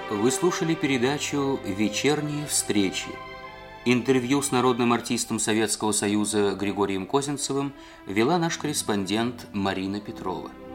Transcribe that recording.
Вы слушали передачу «Вечерние встречи». Интервью с народным артистом Советского Союза Григорием Козинцевым вела наш корреспондент Марина Петрова.